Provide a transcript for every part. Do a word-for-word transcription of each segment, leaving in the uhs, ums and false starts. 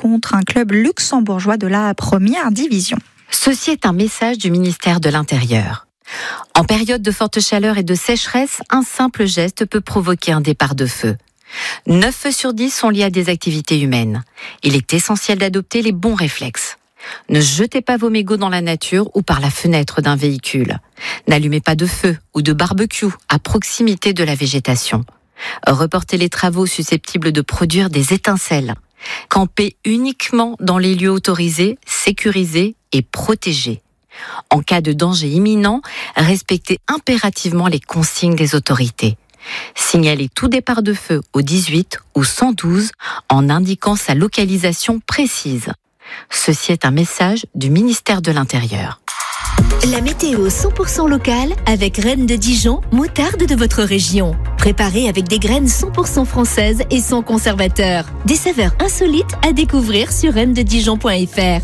contre un club luxembourgeois de la première division. Ceci est un message du ministère de l'Intérieur. En période de forte chaleur et de sécheresse, un simple geste peut provoquer un départ de feu. neuf feux sur dix sont liés à des activités humaines. Il est essentiel d'adopter les bons réflexes. Ne jetez pas vos mégots dans la nature ou par la fenêtre d'un véhicule. N'allumez pas de feu ou de barbecue à proximité de la végétation. Reportez les travaux susceptibles de produire des étincelles. Campez uniquement dans les lieux autorisés, sécurisés et protégés. En cas de danger imminent, respectez impérativement les consignes des autorités. Signalez tout départ de feu au dix-huit ou cent douze en indiquant sa localisation précise. Ceci est un message du ministère de l'Intérieur. La météo cent pour cent locale avec Reine de Dijon, moutarde de votre région. Préparée avec des graines cent pour cent françaises et sans conservateur. Des saveurs insolites à découvrir sur reine de dijon point f r.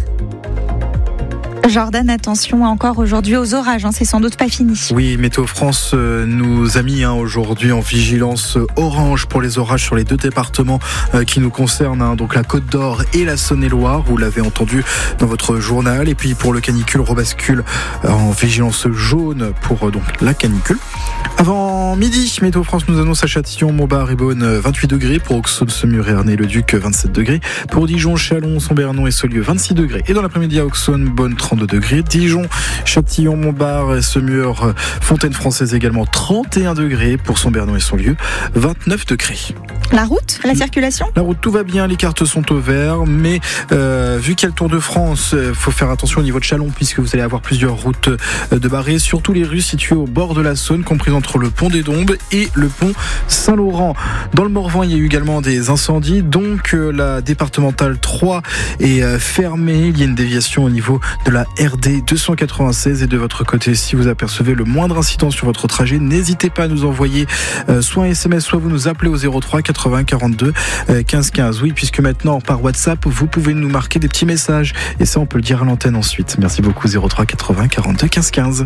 Jordan, attention encore aujourd'hui aux orages, hein, c'est sans doute pas fini. Oui, Météo France euh, nous a mis hein, aujourd'hui en vigilance orange pour les orages sur les deux départements euh, qui nous concernent, hein, donc la Côte d'Or et la Saône-et-Loire, vous l'avez entendu dans votre journal. Et puis pour le canicule, rebascule euh, en vigilance jaune pour euh, donc la canicule. Avant midi, Météo France nous annonce à Châtillon, Montbard et Beaune vingt-huit degrés, pour Auxonne, Saumur et Ernée-le-Duc vingt-sept degrés, pour Dijon, Châlons, Saint-Bernon et Saulieu vingt-six degrés. Et dans l'après-midi à Auxonne, Beaune trente-deux degrés, Dijon, Châtillon, Montbard, Saumur, Fontaine-Française également trente et un degrés, pour Saint-Bernon et Saulieu vingt-neuf degrés. La route, la circulation ? La route, tout va bien, les cartes sont au vert, mais euh, vu qu'il y a le Tour de France, il euh, faut faire attention au niveau de Châlons, puisque vous allez avoir plusieurs routes euh, de barrées, surtout les rues situées au bord de la Saône, comprises entre le pont des Dombes et le pont Saint-Laurent. Dans le Morvan, il y a eu également des incendies, donc euh, la départementale trois est euh, fermée. Il y a une déviation au niveau de la R D deux cent quatre-vingt-seize, et de votre côté, si vous apercevez le moindre incident sur votre trajet, n'hésitez pas à nous envoyer euh, soit un S M S, soit vous nous appelez au zéro trois quatre-vingts quarante-deux quinze quinze. Oui, puisque maintenant par WhatsApp, vous pouvez nous marquer des petits messages, et ça on peut le dire à l'antenne ensuite. Merci beaucoup. Zéro trois quatre-vingts quarante-deux quinze quinze.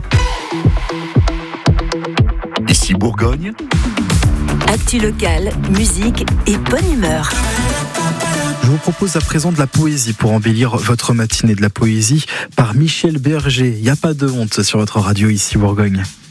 Ici Bourgogne. Actu locale, musique et bonne humeur. Je vous propose à présent de la poésie pour embellir votre matinée. De la poésie par Michel Berger. Il n'y a pas de honte sur votre radio Ici Bourgogne.